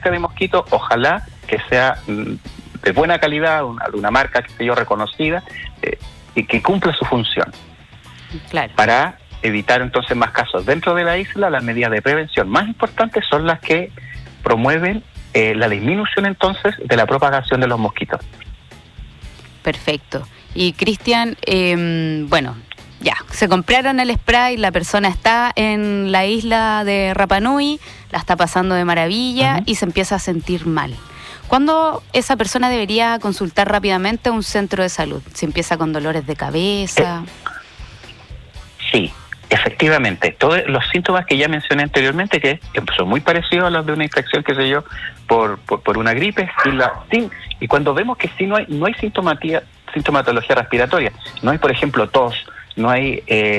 repelente de mosquitos, ojalá que sea de buena calidad, de una marca, qué sé yo, reconocida, y que cumpla su función. Claro. Para evitar entonces más casos. Dentro de la isla, las medidas de prevención más importantes son las que promueven la disminución entonces de la propagación de los mosquitos. Perfecto. Y Cristian, bueno, ya, se compraron el spray, la persona está en la isla de Rapa Nui, la está pasando de maravilla y se empieza a sentir mal. ¿Cuándo esa persona debería consultar rápidamente a un centro de salud? ¿Se empieza con dolores de cabeza? Sí, efectivamente. Todos los síntomas que ya mencioné anteriormente, que son muy parecidos a los de una infección, qué sé yo, por una gripe, y cuando vemos que sí no hay sintomatología respiratoria, no hay, por ejemplo, tos, no hay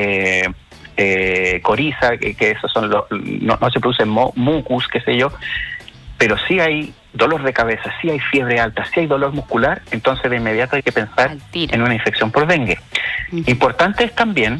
coriza, que esos son no se produce mucus, qué sé yo, pero sí hay dolor de cabeza, sí hay fiebre alta, sí hay dolor muscular, entonces de inmediato hay que pensar en una infección por dengue. Importante es también,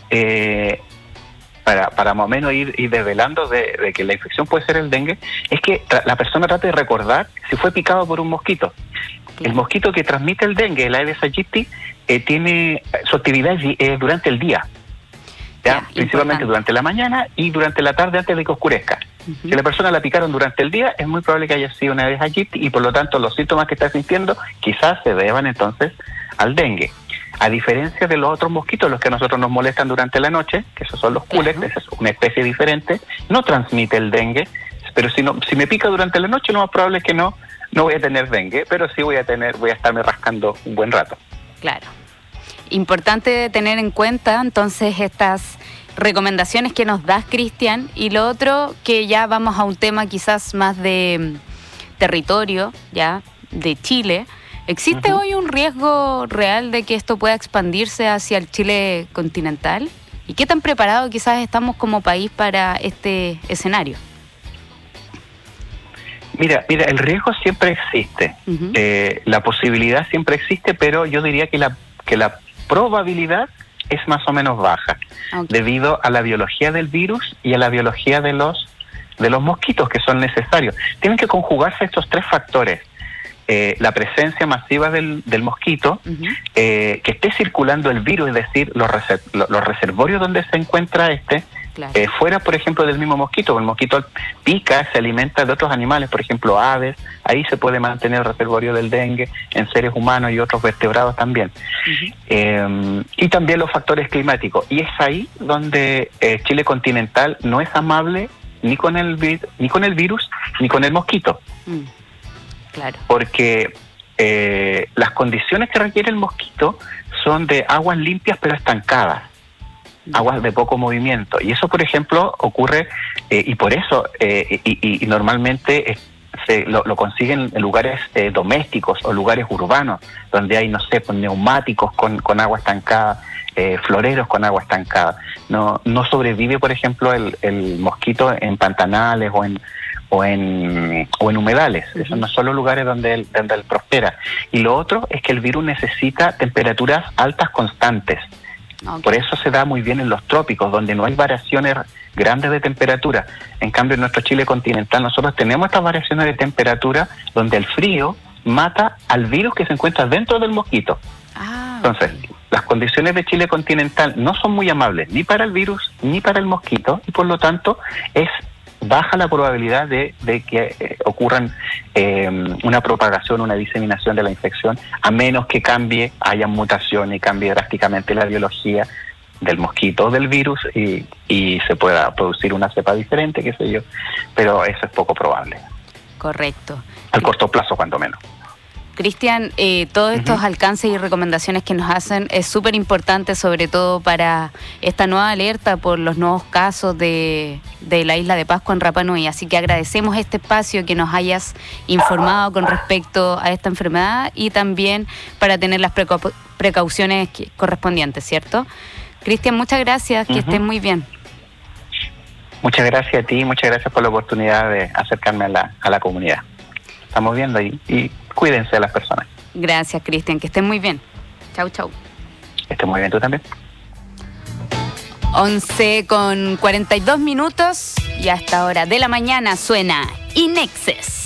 para más o menos ir desvelando de que la infección puede ser el dengue, es que la persona trate de recordar si fue picado por un mosquito. El mosquito que transmite el dengue, el Aedes aegypti, tiene su actividad durante el día, principalmente durante la mañana y durante la tarde antes de que oscurezca. Si la persona la picaron durante el día, es muy probable que haya sido una Aedes aegypti y por lo tanto los síntomas que está sintiendo quizás se deban entonces al dengue. A diferencia de los otros mosquitos, los que a nosotros nos molestan durante la noche, que esos son los culex, esa es una especie diferente, no transmite el dengue, pero si me pica durante la noche, lo más probable es que no voy a tener dengue, pero sí voy a estarme rascando un buen rato. Claro. Importante tener en cuenta entonces estas recomendaciones que nos das, Cristian, y lo otro, que ya vamos a un tema quizás más de territorio, ya, de Chile. ¿Existe hoy un riesgo real de que esto pueda expandirse hacia el Chile continental? ¿Y qué tan preparados quizás estamos como país para este escenario? Mira, el riesgo siempre existe, la posibilidad siempre existe, pero yo diría que la probabilidad es más o menos baja, debido a la biología del virus y a la biología de los mosquitos que son necesarios. Tienen que conjugarse estos tres factores. La presencia masiva del mosquito, que esté circulando el virus, es decir, los reservorios donde se encuentra fuera, por ejemplo, del mismo mosquito. El mosquito pica, se alimenta de otros animales, por ejemplo, aves, ahí se puede mantener el reservorio del dengue en seres humanos y otros vertebrados también. Y también los factores climáticos. Y es ahí donde Chile continental no es amable ni con el virus ni con el mosquito. Claro. Porque las condiciones que requiere el mosquito son de aguas limpias pero estancadas, aguas de poco movimiento. Y eso, por ejemplo, ocurre, y por eso, y normalmente lo consiguen en lugares domésticos o lugares urbanos, donde hay, no sé, neumáticos con agua estancada, floreros con agua estancada. No sobrevive, por ejemplo, el mosquito en pantanales o en humedales. Esos no son los lugares donde él prospera. Y lo otro es que el virus necesita temperaturas altas constantes. Por eso se da muy bien en los trópicos, donde no hay variaciones grandes de temperatura. En cambio, en nuestro Chile continental nosotros tenemos estas variaciones de temperatura donde el frío mata al virus que se encuentra dentro del mosquito. Entonces, las condiciones de Chile continental no son muy amables ni para el virus ni para el mosquito, y por lo tanto es baja la probabilidad de que ocurran una propagación, una diseminación de la infección, a menos que haya mutación y cambie drásticamente la biología del mosquito o del virus y se pueda producir una cepa diferente, qué sé yo, pero eso es poco probable. Correcto. Al corto plazo, cuanto menos. Cristian, todos estos alcances y recomendaciones que nos hacen es súper importante, sobre todo para esta nueva alerta por los nuevos casos de la isla de Pascua en Rapa Nui. Así que agradecemos este espacio, que nos hayas informado con respecto a esta enfermedad y también para tener las precauciones correspondientes, ¿cierto? Cristian, muchas gracias, que estés muy bien. Muchas gracias a ti, muchas gracias por la oportunidad de acercarme a la comunidad. Estamos viendo ahí y cuídense de las personas. Gracias, Cristian, que estén muy bien. Chau, chau. Que estén muy bien tú también. 11:42 y a esta hora de la mañana suena Inexes.